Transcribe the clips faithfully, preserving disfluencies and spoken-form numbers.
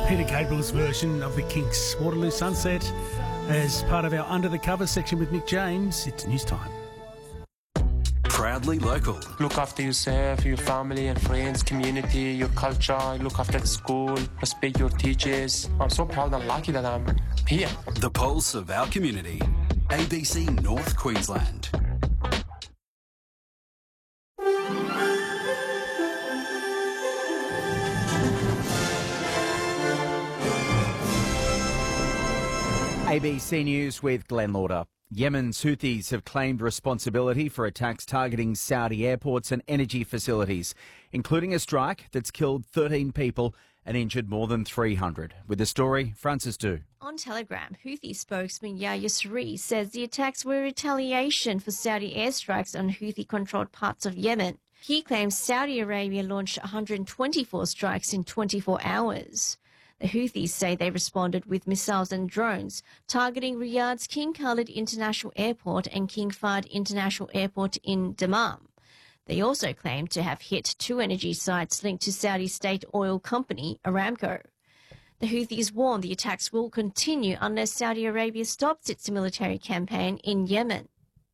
Peter Gabriel's version of the Kinks' Waterloo Sunset as part of our Under the Covers section with Nick James. It's news time. Proudly local. Look after yourself, your family and friends, community, your culture. Look after the school, respect your teachers. I'm so proud and lucky that I'm here. The pulse of our community. A B C North Queensland. A B C News with Glenn Lauder. Yemen's Houthis have claimed responsibility for attacks targeting Saudi airports and energy facilities, including a strike that's killed thirteen people and injured more than three hundred. With the story, Francis Du. On Telegram, Houthi spokesman Yahya Saree says the attacks were retaliation for Saudi airstrikes on Houthi-controlled parts of Yemen. He claims Saudi Arabia launched one hundred twenty-four strikes in twenty-four hours. The Houthis say they responded with missiles and drones, targeting Riyadh's King Khalid International Airport and King Fahd International Airport in Dammam. They also claim to have hit two energy sites linked to Saudi state oil company Aramco. The Houthis warn the attacks will continue unless Saudi Arabia stops its military campaign in Yemen.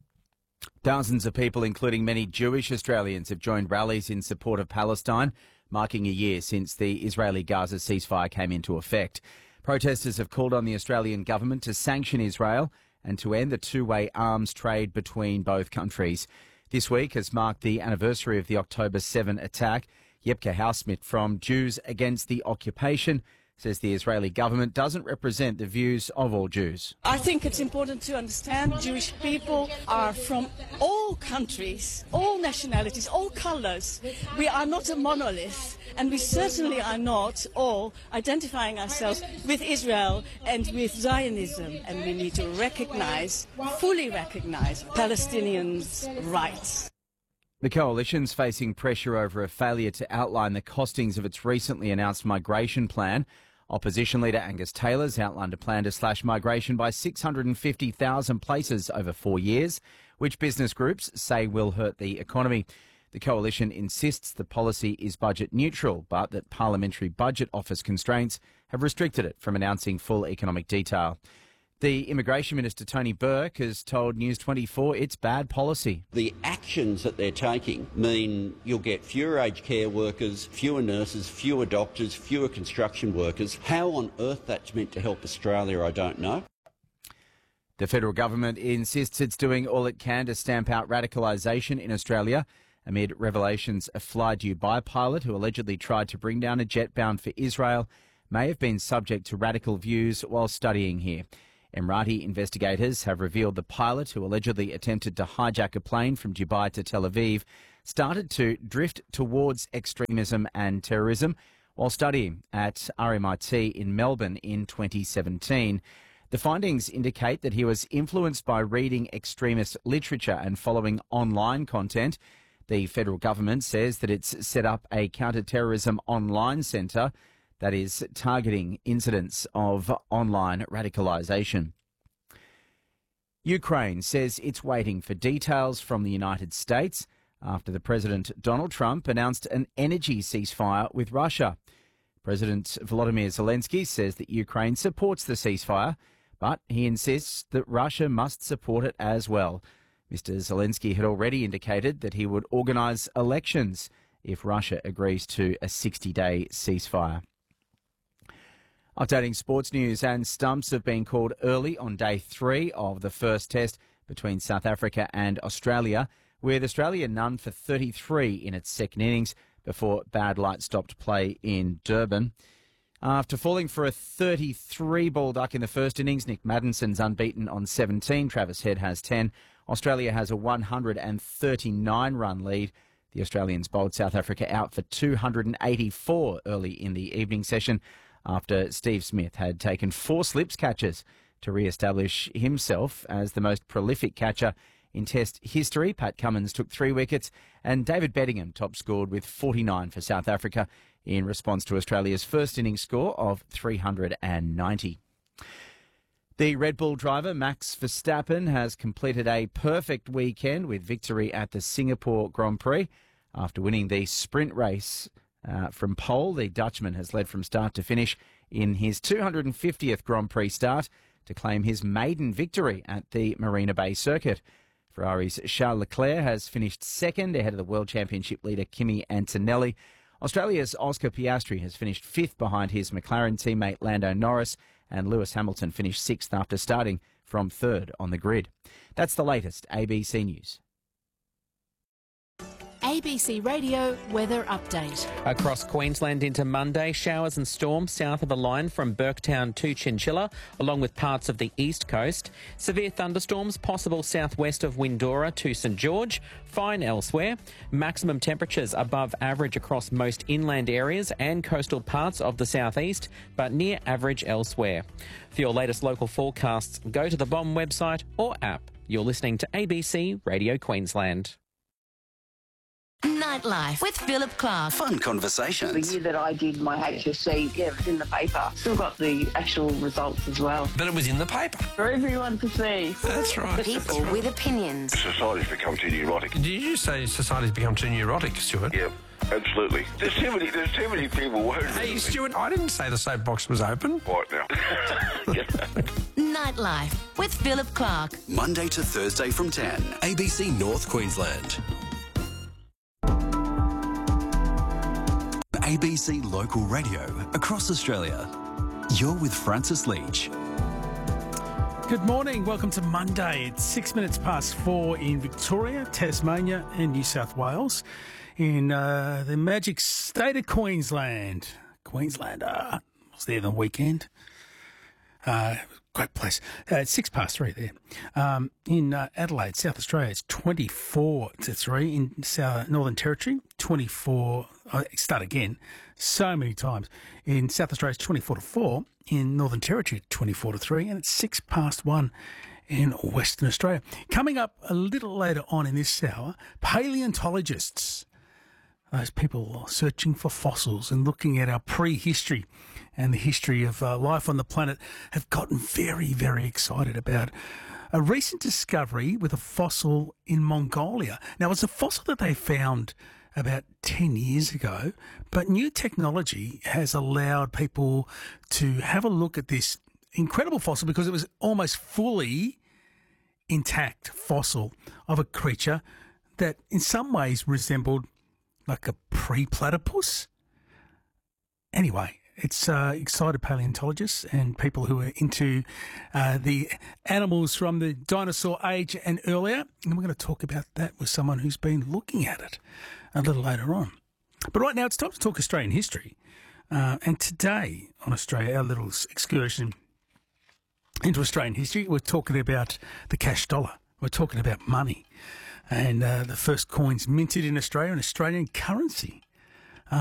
Thousands of people, including many Jewish Australians, have joined rallies in support of Palestine, marking a year since the Israeli-Gaza ceasefire came into effect. Protesters have called on the Australian government to sanction Israel and to end the two-way arms trade between both countries. This week has marked the anniversary of the October seventh attack. Yepka Hausmit from Jews Against the Occupation says the Israeli government doesn't represent the views of all Jews. I think it's important to understand Jewish people are from all countries, all nationalities, all colours. We are not a monolith, and we certainly are not all identifying ourselves with Israel and with Zionism, and we need to recognise, fully recognise, Palestinians' rights. The coalition's facing pressure over a failure to outline the costings of its recently announced migration plan. Opposition leader Angus Taylor's outlined a plan to slash migration by six hundred fifty thousand places over four years, which business groups say will hurt the economy. The coalition insists the policy is budget neutral, but that Parliamentary Budget Office constraints have restricted it from announcing full economic detail. The Immigration Minister, Tony Burke, has told News twenty-four it's bad policy. The actions that they're taking mean you'll get fewer aged care workers, fewer nurses, fewer doctors, fewer construction workers. How on earth that's meant to help Australia, I don't know. The federal government insists it's doing all it can to stamp out radicalisation in Australia amid revelations a Fly Dubai pilot who allegedly tried to bring down a jet bound for Israel may have been subject to radical views while studying here. Emirati investigators have revealed the pilot, who allegedly attempted to hijack a plane from Dubai to Tel Aviv, started to drift towards extremism and terrorism while studying at R M I T in Melbourne in twenty seventeen. The findings indicate that he was influenced by reading extremist literature and following online content. The federal government says that it's set up a counter-terrorism online centre that is targeting incidents of online radicalisation. Ukraine says it's waiting for details from the United States after the President Donald Trump announced an energy ceasefire with Russia. President Volodymyr Zelensky says that Ukraine supports the ceasefire, but he insists that Russia must support it as well. Mister Zelensky had already indicated that he would organise elections if Russia agrees to a sixty-day ceasefire. Updating sports news, and stumps have been called early on day three of the first test between South Africa and Australia, with Australia none for thirty-three in its second innings before bad light stopped play in Durban. After falling for a thirty-three ball duck in the first innings, Nick Maddenson's unbeaten on seventeen. Travis Head has ten. Australia has a one hundred thirty-nine run lead. The Australians bowled South Africa out for two hundred eighty-four early in the evening session, after Steve Smith had taken four slips catches to re-establish himself as the most prolific catcher in Test history. Pat Cummins took three wickets and David Beddingham top scored with forty-nine for South Africa in response to Australia's first innings score of three hundred ninety. The Red Bull driver Max Verstappen has completed a perfect weekend with victory at the Singapore Grand Prix after winning the sprint race Uh, from pole, the Dutchman has led from start to finish in his two hundred fiftieth Grand Prix start to claim his maiden victory at the Marina Bay Circuit. Ferrari's Charles Leclerc has finished second ahead of the World Championship leader Kimi Antonelli. Australia's Oscar Piastri has finished fifth behind his McLaren teammate Lando Norris, and Lewis Hamilton finished sixth after starting from third on the grid. That's the latest A B C News. A B C Radio Weather Update. Across Queensland into Monday, showers and storms south of the line from Burketown to Chinchilla, along with parts of the east coast. Severe thunderstorms possible southwest of Windora to St George. Fine elsewhere. Maximum temperatures above average across most inland areas and coastal parts of the southeast, but near average elsewhere. For your latest local forecasts, go to the B O M website or app. You're listening to A B C Radio Queensland. Nightlife with Philip Clark. Fun conversations. The year that I did my H S C, yeah, it was in the paper. Still got the actual results as well. But it was in the paper. For everyone to see. That's right. People That's right. with opinions. Society's become too neurotic. Did you say society's become too neurotic, Stuart? Yeah, absolutely. There's too many, there's too many people worried. Hey, Stuart, I didn't say the soapbox was open. Right now. Nightlife with Philip Clark. Monday to Thursday from ten. A B C North Queensland. A B C Local Radio across Australia. You're with Francis Leach. Good morning. Welcome to Monday. It's six minutes past four in Victoria, Tasmania and New South Wales. In uh, the magic state of Queensland. Queenslander. I was there the weekend. Uh, great place. Uh, it's six past three there. Um, in uh, Adelaide, South Australia, it's twenty-four to three. In South Northern Territory, twenty-four. I start again. So many times. In South Australia, it's twenty-four to four. In Northern Territory, twenty-four to three. And it's six past one in Western Australia. Coming up a little later on in this hour, paleontologists. Those people searching for fossils and looking at our prehistory and the history of uh, life on the planet have gotten very, very excited about a recent discovery with a fossil in Mongolia. Now, it's a fossil that they found about ten years ago, but new technology has allowed people to have a look at this incredible fossil because it was almost fully intact fossil of a creature that in some ways resembled like a pre-platypus. Anyway, it's uh, excited paleontologists and people who are into uh, the animals from the dinosaur age and earlier. And we're going to talk about that with someone who's been looking at it a little later on. But right now, it's time to talk Australian history. Uh, and today on Australia, our little excursion into Australian history, we're talking about the cash dollar. We're talking about money. And uh, the first coins minted in Australia, an Australian currency.